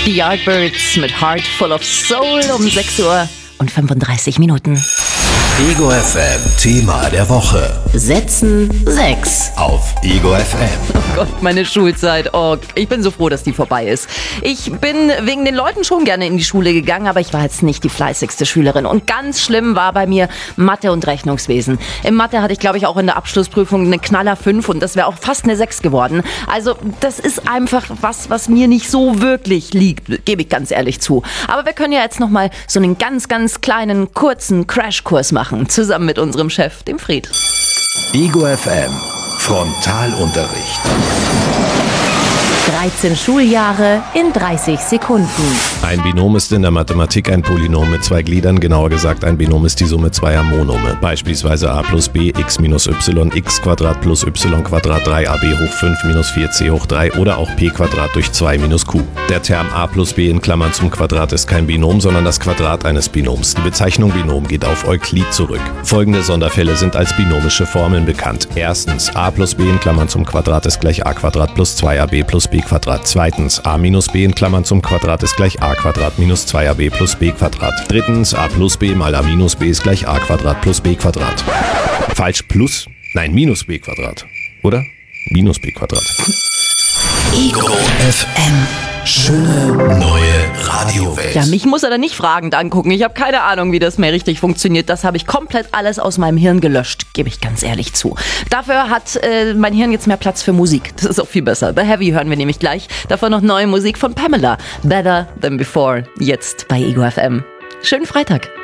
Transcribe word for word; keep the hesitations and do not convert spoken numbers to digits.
Die Yardbirds mit Heart Full of Soul um sechs Uhr und fünfunddreißig Minuten. Ego F M Thema der Woche. Setzen sechs. Auf Ego F M. Oh Gott, meine Schulzeit. Oh, ich bin so froh, dass die vorbei ist. Ich bin wegen den Leuten schon gerne in die Schule gegangen, aber ich war jetzt nicht die fleißigste Schülerin. Und ganz schlimm war bei mir Mathe und Rechnungswesen. In Mathe hatte ich, glaube ich, auch in der Abschlussprüfung eine Knaller fünf und das wäre auch fast eine sechs geworden. Also das ist einfach was, was mir nicht so wirklich liegt, gebe ich ganz ehrlich zu. Aber wir können ja jetzt nochmal so einen ganz, ganz kleinen, kurzen Crashkurs machen. Zusammen mit unserem Chef, dem Fried. Ego F M Frontalunterricht. dreizehn Schuljahre in dreißig Sekunden. Ein Binom ist in der Mathematik ein Polynom mit zwei Gliedern, genauer gesagt ein Binom ist die Summe zweier Monome. Beispielsweise a plus b, x minus y, x Quadrat plus y Quadrat drei a b hoch fünf minus vier c hoch drei oder auch p Quadrat durch zwei minus q. Der Term a plus b in Klammern zum Quadrat ist kein Binom, sondern das Quadrat eines Binoms. Die Bezeichnung Binom geht auf Euklid zurück. Folgende Sonderfälle sind als binomische Formeln bekannt. Erstens, a plus b in Klammern zum Quadrat ist gleich a Quadrat plus zwei a b plus b Quadrat. Zweitens, a minus b in Klammern zum Quadrat ist gleich a Quadrat minus zwei a b plus b Quadrat. Drittens, a plus b mal a minus b ist gleich a Quadrat plus b Quadrat. Falsch, plus, nein, minus b Quadrat. Oder? Minus b Quadrat. Ego F M. Schöne neue Radiowelt. Ja, mich muss er dann nicht fragend angucken. Ich habe keine Ahnung, wie das mehr richtig funktioniert. Das habe ich komplett alles aus meinem Hirn gelöscht, gebe ich ganz ehrlich zu. Dafür hat äh, mein Hirn jetzt mehr Platz für Musik. Das ist auch viel besser. The Heavy hören wir nämlich gleich. Davon noch neue Musik von Pamela. Better Than Before. Jetzt bei Ego F M. Schönen Freitag.